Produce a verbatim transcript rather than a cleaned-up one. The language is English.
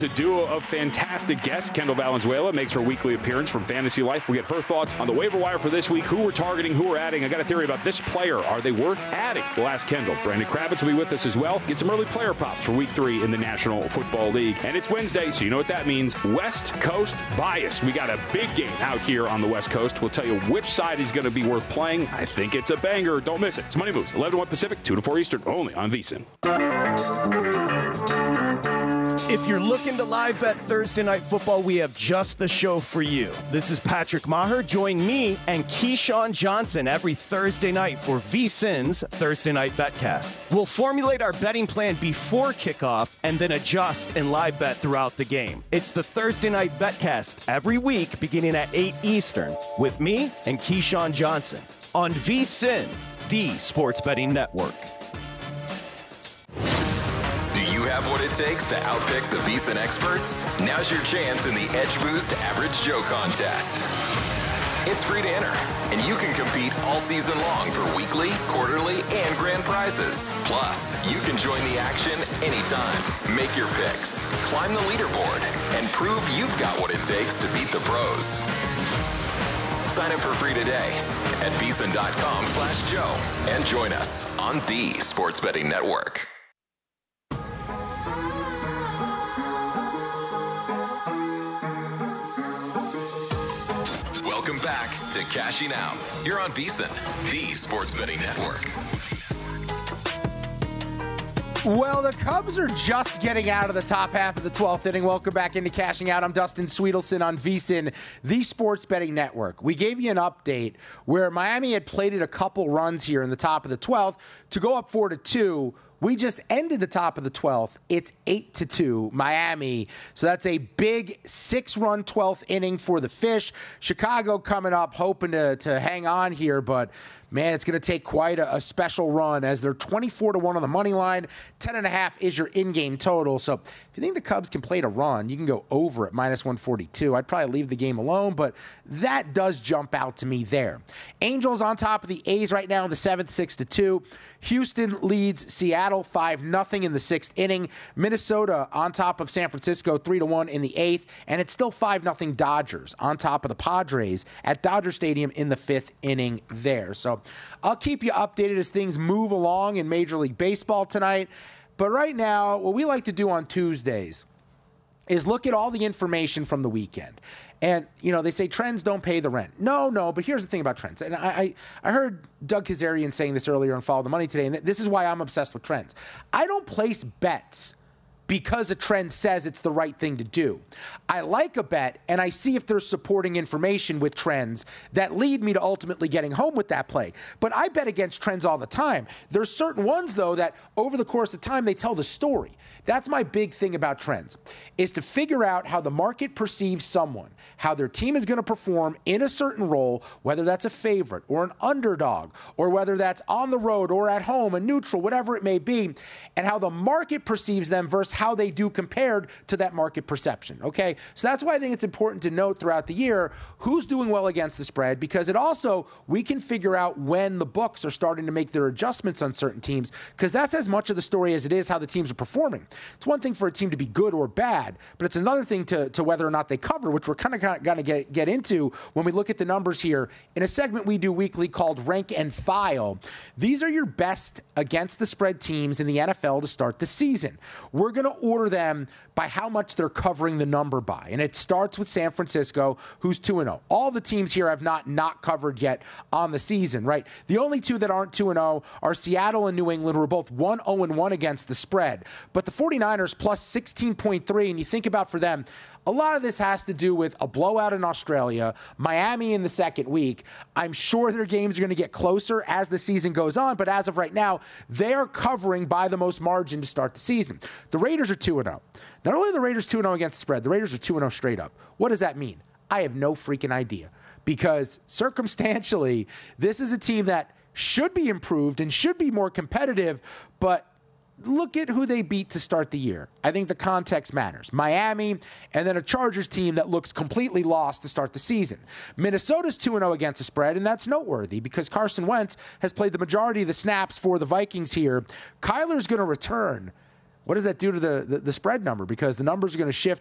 A duo of fantastic guests. Kendall Valenzuela makes her weekly appearance from Fantasy Life. We'll get her thoughts on the waiver wire for this week, who we're targeting, who we're adding. I got a theory about this player. Are they worth adding? We'll ask Kendall. Brandon Kravitz will be with us as well. Get some early player props for week three in the National Football League. And it's Wednesday, so you know what that means. West Coast bias. We got a big game out here on the West Coast. We'll tell you which side is going to be worth playing. I think it's a banger. Don't miss it. It's Money Moves, eleven to one Pacific, two to four Eastern, only on VSiN. If you're looking to live bet Thursday Night Football, we have just the show for you. This is Patrick Maher. Join me and Keyshawn Johnson every Thursday night for VSiN's Thursday Night Betcast. We'll formulate our betting plan before kickoff and then adjust and live bet throughout the game. It's the Thursday Night Betcast every week beginning at eight Eastern with me and Keyshawn Johnson on VSiN, the sports betting network. Have what it takes to outpick the VSiN experts? Now's your chance in the Edge Boost Average Joe contest. It's free to enter, and you can compete all season long for weekly, quarterly, and grand prizes. Plus, you can join the action anytime. Make your picks, climb the leaderboard, and prove you've got what it takes to beat the pros. Sign up for free today at VSiN.com slash Joe and join us on the Sports Betting Network. Welcome back to Cashing Out. You're on VSiN, the Sports Betting Network. Well, the Cubs are just getting out of the top half of the twelfth inning. Welcome back into Cashing Out. I'm Dustin Sweetelson on VSiN, the Sports Betting Network. We gave you an update where Miami had plated a couple runs here in the top of the twelfth to go up four to two. We just ended the top of the twelfth. It's eight to two, Miami. So that's a big six-run twelfth inning for the Fish. Chicago coming up, hoping to, to hang on here, but man, it's going to take quite a, a special run as they're twenty-four to one on the money line. ten and a half is your in-game total. So if you think the Cubs can play a run, you can go over at minus one forty-two. I'd probably leave the game alone, but that does jump out to me there. Angels on top of the A's right now in the seventh, six to two. Houston leads Seattle five nothing in the sixth inning. Minnesota on top of San Francisco three to one in the eighth, and it's still five nothing Dodgers on top of the Padres at Dodger Stadium in the fifth inning there. So I'll keep you updated as things move along in Major League Baseball tonight. But right now, what we like to do on Tuesdays is look at all the information from the weekend. And, you know, they say trends don't pay the rent. No, no, but here's the thing about trends. And I I, I heard Doug Kazarian saying this earlier on Follow the Money today, and this is why I'm obsessed with trends. I don't place bets because a trend says it's the right thing to do. I like a bet, and I see if there's supporting information with trends that lead me to ultimately getting home with that play. But I bet against trends all the time. There's certain ones, though, that over the course of time, they tell the story. That's my big thing about trends, is to figure out how the market perceives someone, how their team is going to perform in a certain role, whether that's a favorite or an underdog, or whether that's on the road or at home, a neutral, whatever it may be, and how the market perceives them versus how they do compared to that market perception, okay? So that's why I think it's important to note throughout the year who's doing well against the spread, because it also, we can figure out when the books are starting to make their adjustments on certain teams, because that's as much of the story as it is how the teams are performing. It's one thing for a team to be good or bad, but it's another thing to, to whether or not they cover, which we're kind of going to get, get into when we look at the numbers here in a segment we do weekly called Rank and File. These are your best against the spread teams in the N F L to start the season. We're going to order them by how much they're covering the number by, and it starts with San Francisco, who's two and oh. All the teams here have not not covered yet on the season, right? The only two that aren't two and oh are Seattle and New England, who are both one oh and one against the spread. But the 49ers plus sixteen point three, and you think about for them, a lot of this has to do with a blowout in Australia, Miami in the second week. I'm sure their games are going to get closer as the season goes on, but as of right now, they are covering by the most margin to start the season. The Raiders are two and oh. Not only are the Raiders two and oh against the spread, the Raiders are two and oh straight up. What does that mean? I have no freaking idea, because circumstantially, this is a team that should be improved and should be more competitive, but look at who they beat to start the year. I think the context matters. Miami, and then a Chargers team that looks completely lost to start the season. Minnesota's two and oh against the spread, and that's noteworthy because Carson Wentz has played the majority of the snaps for the Vikings here. Kyler's going to return. what does that do to the, the, the spread number? Because the numbers are going to shift